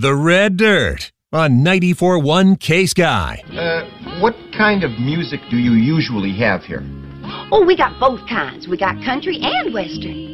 The Red Dirt on 94.1 K-Sky. What kind of music do you usually have here? Oh, we got both kinds. We got country and western.